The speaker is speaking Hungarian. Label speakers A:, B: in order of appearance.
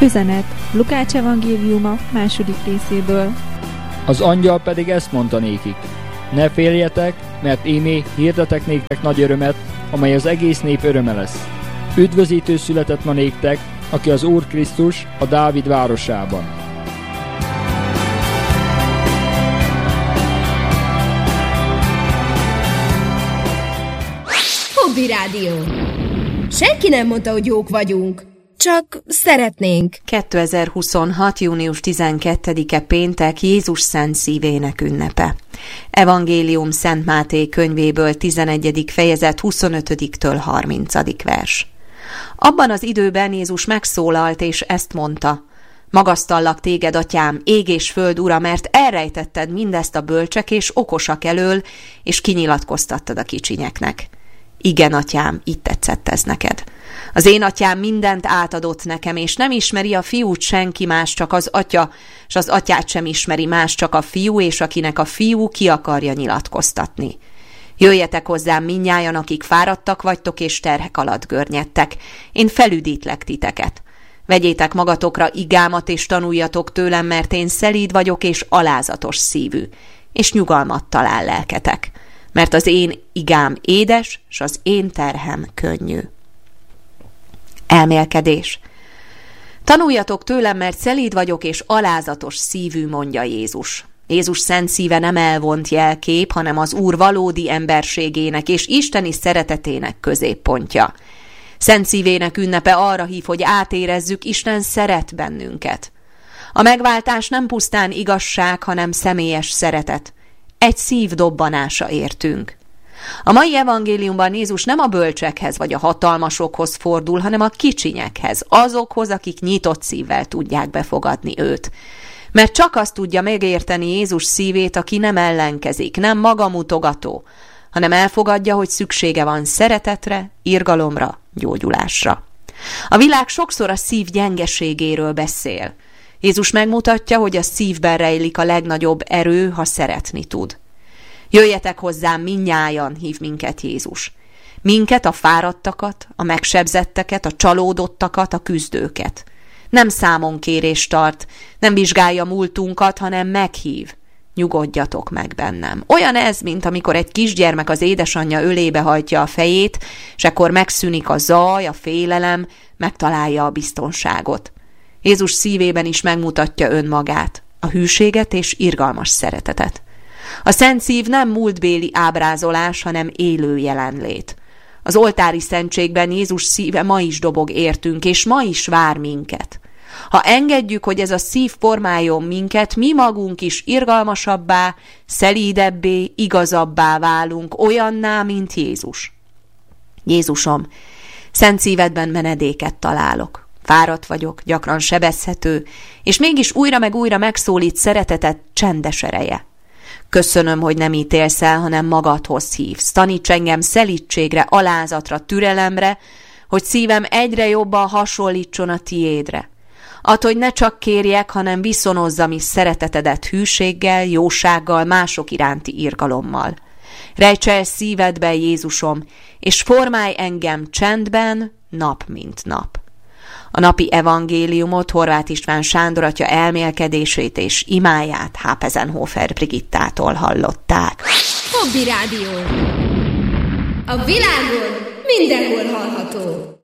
A: Üzenet Lukács evangéliuma második részéből.
B: Az angyal pedig ezt mondta nékik: ne féljetek, mert ímé hirdetek néktek nagy örömet, amely az egész nép öröme lesz. Üdvözítő született ma néktek, aki az Úr Krisztus a Dávid városában.
C: Hobby Rádió. Senki nem mondta, hogy jók vagyunk. Csak szeretnénk.
D: 2026. június 12-e péntek, Jézus Szent Szívének ünnepe. Evangélium Szent Máté könyvéből 11. fejezet 25-től 30. vers. Abban az időben Jézus megszólalt, és ezt mondta: magasztallak téged, atyám, ég és föld ura, mert elrejtetted mindezt a bölcsek és okosak elől, és kinyilatkoztattad a kicsinyeknek. Igen, atyám, így tetszett ez neked. Az én atyám mindent átadott nekem, és nem ismeri a fiút senki más, csak az atya, és az atyát sem ismeri más, csak a fiú, és akinek a fiú ki akarja nyilatkoztatni. Jöjjetek hozzám mindnyájan, akik fáradtak vagytok, és terhek alatt görnyedtek. Én felüdítlek titeket. Vegyétek magatokra igámat, és tanuljatok tőlem, mert én szelíd vagyok, és alázatos szívű, és nyugalmat talál lelketek. Mert az én igám édes, s az én terhem könnyű. Elmélkedés. Tanuljatok tőlem, mert szelíd vagyok, és alázatos szívű, mondja Jézus. Jézus szent szíve nem elvont jelkép, hanem az Úr valódi emberségének és isteni szeretetének középpontja. Szent szívének ünnepe arra hív, hogy átérezzük, Isten szeret bennünket. A megváltás nem pusztán igazság, hanem személyes szeretet. Egy szív dobbanása értünk. A mai evangéliumban Jézus nem a bölcsekhez vagy a hatalmasokhoz fordul, hanem a kicsinyekhez, azokhoz, akik nyitott szívvel tudják befogadni őt. Mert csak azt tudja megérteni Jézus szívét, aki nem ellenkezik, nem magamutogató, hanem elfogadja, hogy szüksége van szeretetre, irgalomra, gyógyulásra. A világ sokszor a szív gyengeségéről beszél. Jézus megmutatja, hogy a szívben rejlik a legnagyobb erő, ha szeretni tud. Jöjjetek hozzám mindnyájan, hív minket Jézus. Minket, a fáradtakat, a megsebzetteket, a csalódottakat, a küzdőket. Nem számonkérést tart, nem vizsgálja múltunkat, hanem meghív. Nyugodjatok meg bennem. Olyan ez, mint amikor egy kisgyermek az édesanyja ölébe hajtja a fejét, és ekkor megszűnik a zaj, a félelem, megtalálja a biztonságot. Jézus szívében is megmutatja önmagát, a hűséget és irgalmas szeretetet. A szent szív nem múltbéli ábrázolás, hanem élő jelenlét. Az oltári szentségben Jézus szíve ma is dobog értünk, és ma is vár minket. Ha engedjük, hogy ez a szív formáljon minket, mi magunk is irgalmasabbá, szelídebbé, igazabbá válunk, olyanná, mint Jézus. Jézusom, szent szívedben menedéket találok. Fáradt vagyok, gyakran sebezhető, és mégis újra meg újra megszólít szeretetet csendes ereje. Köszönöm, hogy nem ítélsz el, hanem magadhoz hívsz. Taníts engem szelídségre, alázatra, türelemre, hogy szívem egyre jobban hasonlítson a tiédre. Add, hogy ne csak kérjek, hanem viszonozzam is szeretetedet hűséggel, jósággal, mások iránti irgalommal. Rejts el szívedbe, Jézusom, és formálj engem csendben, nap mint nap. A napi evangéliumot Horváth István Sándor atya elmélkedését és imáját Hápezenhofer Brigittától hallották.
C: Hobby Rádió. A világon mindenhol hallható.